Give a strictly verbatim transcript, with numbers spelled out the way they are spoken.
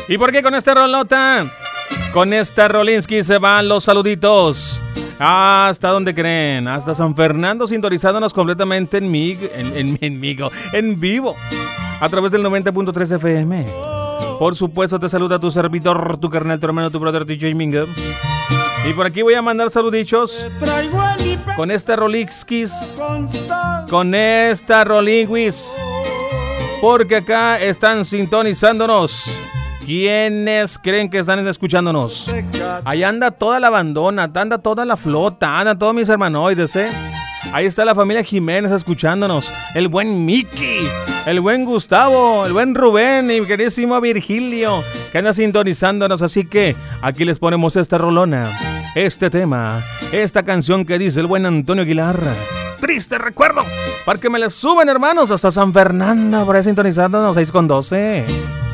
¿Y por qué con esta rolota? Con esta Rolinski se van los saluditos. ¿Hasta dónde creen? Hasta San Fernando, sintonizándonos completamente en, mig, en, en, en, migo, en vivo, a través del noventa punto tres F M. Por supuesto, te saluda tu servidor, tu carnal, tu hermano, tu brother, D J Mingo. Y por aquí voy a mandar saluditos con esta Rolinskis, con esta Rolinguis, porque acá están sintonizándonos. ¿Quiénes creen que están escuchándonos? Ahí anda toda la bandona, anda toda la flota, anda todos mis hermanoides, ¿eh? Ahí está la familia Jiménez escuchándonos. El buen Mickey, el buen Gustavo, el buen Rubén y mi queridísimo Virgilio, que anda sintonizándonos. Así que aquí les ponemos esta rolona, este tema, esta canción que dice el buen Antonio Aguilar. Triste recuerdo, para que me la suban, hermanos, hasta San Fernando, por ahí sintonizándonos, seis con doce.